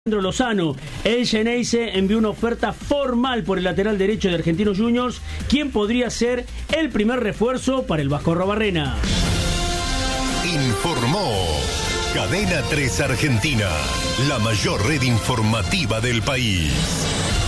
Lozano. El Xeneize envió una oferta formal por el lateral derecho de Argentinos Juniors, quien podría ser el primer refuerzo para el Vasco Arrobarrena. Informó Cadena 3 Argentina, la mayor red informativa del país.